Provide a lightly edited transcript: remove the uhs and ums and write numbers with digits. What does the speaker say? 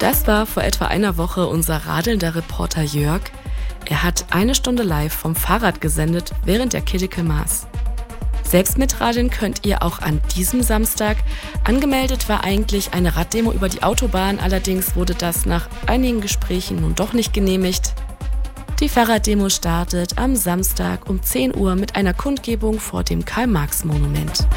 Das war vor etwa einer Woche unser radelnder Reporter Jörg. Er hat 1 Stunde live vom Fahrrad gesendet während der Critical Mass. Selbst mitradeln könnt ihr auch an diesem Samstag. Angemeldet war eigentlich eine Raddemo über die Autobahn, allerdings wurde das nach einigen Gesprächen nun doch nicht genehmigt. Die Fahrraddemo startet am Samstag um 10 Uhr mit einer Kundgebung vor dem Karl-Marx-Monument.